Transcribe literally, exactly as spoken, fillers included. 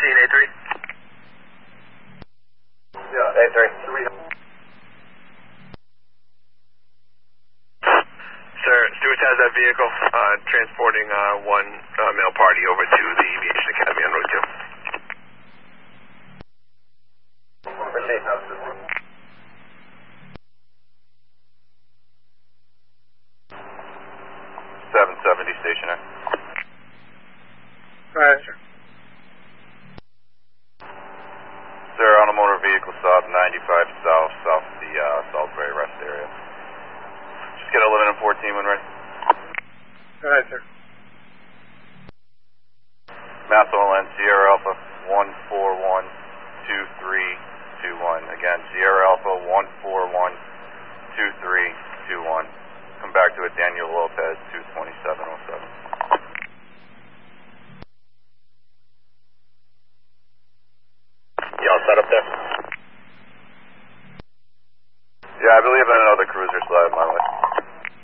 fourteen, A three. Yeah, A three. Sir, Stewart has that vehicle uh, transporting uh, one uh, male party over to the Aviation Academy on Route two. Proceed. seven seventy stationary. Right, sir. Sir, on a motor vehicle stop ninety-five south, south of the uh, Salisbury rest area. Just get eleven and fourteen when ready. Right, sir. Mass O L N Sierra Alpha one four one two three two one. Again, Sierra Alpha one four one two three two one. Come back to it, Daniel Lopez two twenty-seven oh seven. Y'all set up there? Yeah, I believe another cruiser slide my way.